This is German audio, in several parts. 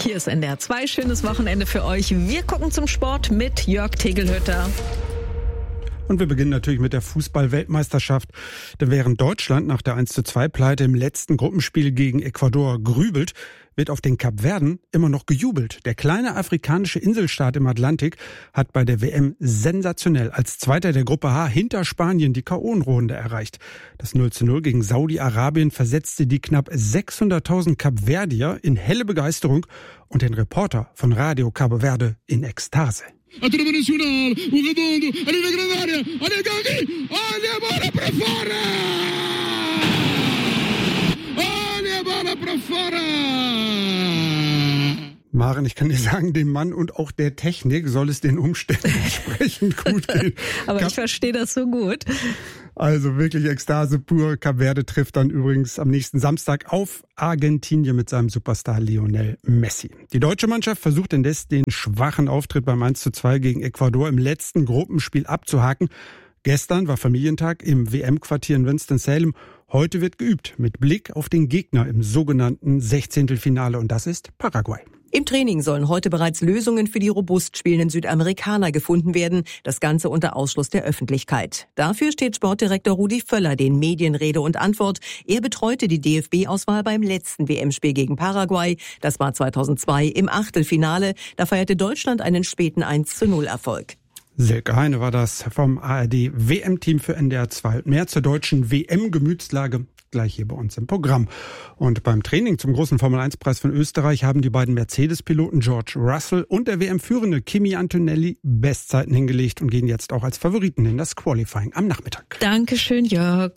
Hier ist NDR 2. Schönes Wochenende für euch. Wir gucken zum Sport mit Jörg Tegelhütter. Und wir beginnen natürlich mit der Fußball-Weltmeisterschaft. Denn während Deutschland nach der 1:2-Pleite im letzten Gruppenspiel gegen Ecuador grübelt, wird auf den Kapverden immer noch gejubelt. Der kleine afrikanische Inselstaat im Atlantik hat bei der WM sensationell als Zweiter der Gruppe H hinter Spanien die K.O.-Runde erreicht. Das 0:0 gegen Saudi-Arabien versetzte die knapp 600.000 Kapverdier in helle Begeisterung und den Reporter von Radio Cabo Verde in Ekstase. Nacional, o redondo, ali na grande área, olha Gavi, olha a bola para fora! Olha a bola para fora! Maren, ich kann dir sagen, dem Mann und auch der Technik soll es den Umständen entsprechend gut gehen. Aber ich verstehe das so gut. Also wirklich Ekstase pur. Kap Verde trifft dann übrigens am nächsten Samstag auf Argentinien mit seinem Superstar Lionel Messi. Die deutsche Mannschaft versucht indes den schwachen Auftritt beim 1:2 gegen Ecuador im letzten Gruppenspiel abzuhaken. Gestern war Familientag im WM-Quartier in Winston-Salem. Heute wird geübt mit Blick auf den Gegner im sogenannten 16. und das ist Paraguay. Im Training sollen heute bereits Lösungen für die robust spielenden Südamerikaner gefunden werden. Das Ganze unter Ausschluss der Öffentlichkeit. Dafür steht Sportdirektor Rudi Völler den Medien Rede und Antwort. Er betreute die DFB-Auswahl beim letzten WM-Spiel gegen Paraguay. Das war 2002 im Achtelfinale. Da feierte Deutschland einen späten 1:0-Erfolg. Silke Heine war das vom ARD-WM-Team für NDR 2. Mehr zur deutschen WM-Gemütslage gleich hier bei uns im Programm. Und beim Training zum großen Formel-1-Preis von Österreich haben die beiden Mercedes-Piloten George Russell und der WM-Führende Kimi Antonelli Bestzeiten hingelegt und gehen jetzt auch als Favoriten in das Qualifying am Nachmittag. Dankeschön, Jörg.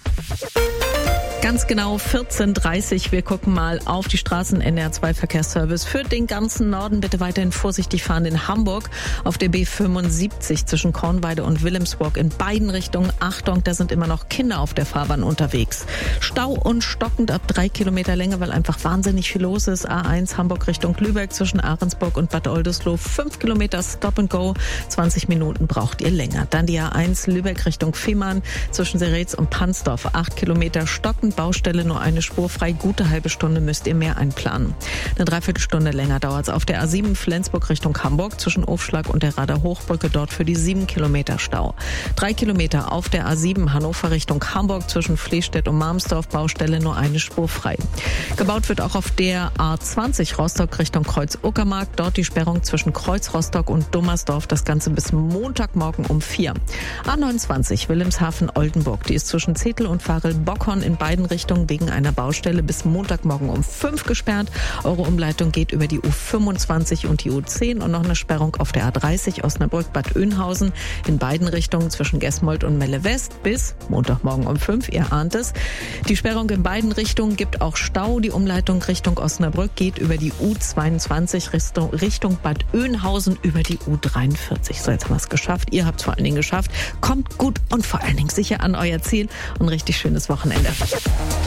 Ganz genau 14:30 Uhr. Wir gucken mal auf die Straßen. NDR 2 Verkehrsservice für den ganzen Norden. Bitte weiterhin vorsichtig fahren in Hamburg auf der B75 zwischen Kornweide und Wilhelmsburg in beiden Richtungen. Achtung, da sind immer noch Kinder auf der Fahrbahn unterwegs. Stau und stockend ab 3 Kilometer Länge, weil einfach wahnsinnig viel los ist. A1 Hamburg Richtung Lübeck zwischen Ahrensburg und Bad Oldesloe. 5 Kilometer Stop and Go. 20 Minuten braucht ihr länger. Dann die A1 Lübeck Richtung Fehmarn zwischen Seretz und Pansdorf. 8 Kilometer stockend. Baustelle nur eine Spur frei. Gute halbe Stunde müsst ihr mehr einplanen. Eine Dreiviertelstunde länger dauert es auf der A7 Flensburg Richtung Hamburg zwischen Ofschlag und der Rader Hochbrücke. Dort für die 7 Kilometer Stau. 3 Kilometer auf der A7 Hannover Richtung Hamburg zwischen Flehstedt und Marmsdorf. Baustelle nur eine Spur frei. Gebaut wird auch auf der A20 Rostock Richtung Kreuz-Uckermark. Dort die Sperrung zwischen Kreuz Rostock und Dummersdorf. Das Ganze bis Montagmorgen um 4. A29 Wilhelmshaven-Oldenburg. Die ist zwischen Zetel und Varel-Bockhorn in beiden Richtungen wegen einer Baustelle bis Montagmorgen um 5 gesperrt. Eure Umleitung geht über die U25 und die U10 und noch eine Sperrung auf der A30 Osnabrück-Bad Oeynhausen in beiden Richtungen zwischen Gesmold und Melle West bis Montagmorgen um 5. Ihr ahnt es. Die Sperrung in beiden Richtungen gibt auch Stau. Die Umleitung Richtung Osnabrück geht über die U22 Richtung Bad Oeynhausen über die U43. So, jetzt haben wir es geschafft. Ihr habt es vor allen Dingen geschafft. Kommt gut und vor allen Dingen sicher an euer Ziel und ein richtig schönes Wochenende.